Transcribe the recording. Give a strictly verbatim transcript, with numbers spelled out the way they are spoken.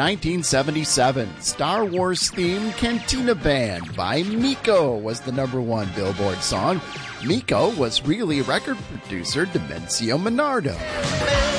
nineteen seventy-seven, Star Wars-themed Cantina Band by Miko was the number one Billboard song. Miko was really record producer Dimensio Minardo.